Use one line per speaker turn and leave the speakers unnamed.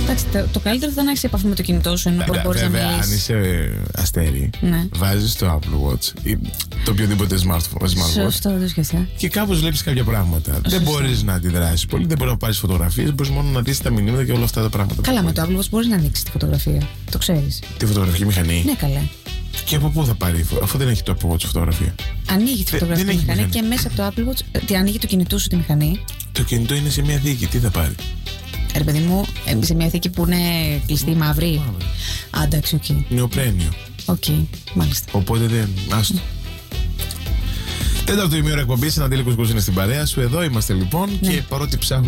Εντάξει, το καλύτερο θα ήταν να έχεις επαφή με το κινητό σου, ενώ μπορείς να μιλήσεις.
Αν είσαι αστέρι, βάζεις το Apple Watch ή το οποιοδήποτε smartwatch.
Σωστό, δεν σκέφτηκα.
Και κάπως βλέπεις κάποια πράγματα. Δεν μπορείς να αντιδράσεις πολύ, δεν μπορείς να πάρεις φωτογραφίες, μπορείς μόνο να δεις τα μηνύματα και όλα αυτά τα πράγματα.
Καλά, με το Apple Watch μπορείς να ανοίξεις τη φωτογραφία. Το ξέρεις.
Τη φωτογραφική μηχανή.
Ναι, καλά.
Και από πού θα πάρει, αφού δεν έχει το Apple Watch φωτογραφία.
Ανοίγει τη φωτογραφική μηχανή και μέσα από το Apple Watch ανοίγει το κινητό σου τη μηχανή.
Το κινητό είναι σε μια θήκη, τι θα πάρει.
Ρε παιδί μου, σε μια θήκη που είναι κλειστή μαύρη. Εντάξει, οκ.
Νεοπρένιο.
Οκ, μάλιστα.
Οπότε δεν. Άστο. Τέταρτο ημίωρο εκπομπή, Ανατέλη Κουσκούς είναι στην παρέα σου. Εδώ είμαστε λοιπόν και παρότι ψάχνουμε.